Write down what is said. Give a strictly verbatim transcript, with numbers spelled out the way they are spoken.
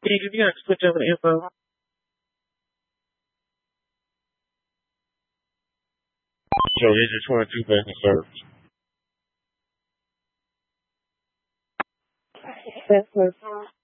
Yeah, you got to switch over the info. So they just want to do business service. That's what